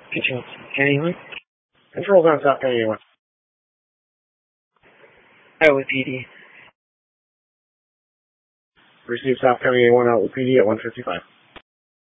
Control anyone? Control's on South County 1. Iowa PD. Receive South County 1 out with PD at 155.